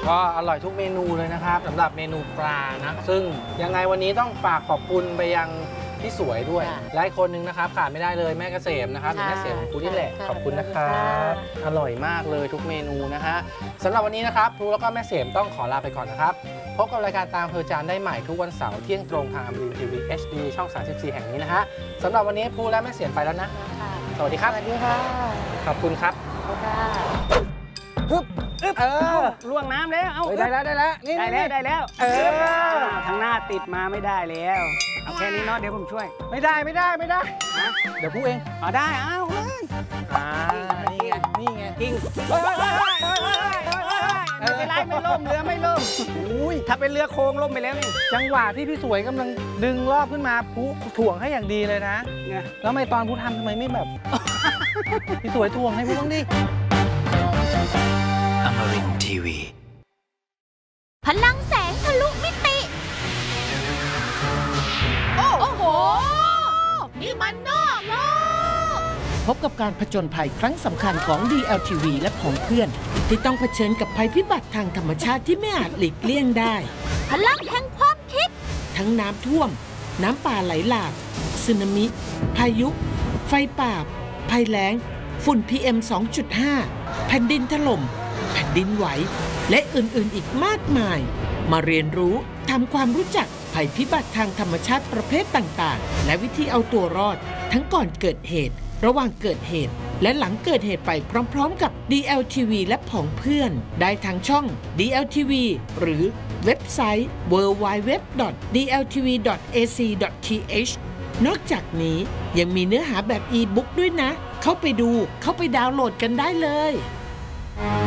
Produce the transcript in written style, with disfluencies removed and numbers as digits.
ก็อร่อยทุกเมนูเลยนะครับสำหรับเมนูปลานะซึ่งยังไงวันนี้ต้องฝากขอบคุณไปยังพี่สวยด้วยและอีกคนนึงนะครับขาดไม่ได้เลยแม่เกษมนะครับแม่เกษมของครูนี่แหละขอบคุณนะครับอร่อยมากเลยทุกเมนูนะฮะสำหรับวันนี้นะครับครูแล้วก็แม่เกษมต้องขอลาไปก่อนนะครับพบกับรายการตามเพอจานได้ใหม่ทุกวันเสาร์เที่ยงตรงทางอมรินทร์ทีวี HD ช่อง34แห่งนี้นะฮะสำหรับวันนี้ครูและแม่เกษมไปแล้วนะสวัสดีครับสวัสดีค่ะขอบคุณครับล่วงน้ำแล้วได้แล้วนี่ได้แล้วทางหน้าติดมาไม่ได้แล้วเอาแค่นี้เนาะเดี๋ยวผมช่วยไม่ได้เดี๋ยวพูดเองได้เอาเลยนี่ไงกิ้งไม่เป็นไรไม่ล่มเรือไม่ล่มถ้าเป็นเรือโค้งล่มไปแล้วนี่จังหวะที่พี่สวยกำลังดึงรอบขึ้นมาผู้ถ่วงให้อย่างดีเลยนะแล้วไม่ตอนผู้ทำทำไมไม่แบบพี่สวยถ่วงให้ผู้ต้องดิอมรินทร์ทีวีพลังแสงทะลุมิติโอ้โหนี่มันนอกโลกพบกับการผจญภัยครั้งสำคัญของ DLTV และผองเพื่อนที่ต้องเผชิญกับภัยพิบัติทางธรรมชาติที่ไม่อาจหลีกเลี่ยงได้พลังแห่งความคิดทั้งน้ำท่วมน้ำป่าไหลหลากสึนามิพายุไฟป่าภัยแล้งฝุ่น PM 2.5 แผ่นดินถล่มแผ่นดินไหวและอื่นๆอีกมากมายมาเรียนรู้ทำความรู้จักภัยพิบัติทางธรรมชาติประเภทต่างๆและวิธีเอาตัวรอดทั้งก่อนเกิดเหตุระหว่างเกิดเหตุและหลังเกิดเหตุไปพร้อมๆกับ DLTV และผองเพื่อนได้ทางช่อง DLTV หรือเว็บไซต์ www.dltv.ac.th นอกจากนี้ยังมีเนื้อหาแบบอีบุ๊กด้วยนะเข้าไปดูเข้าไปดาวน์โหลดกันได้เลย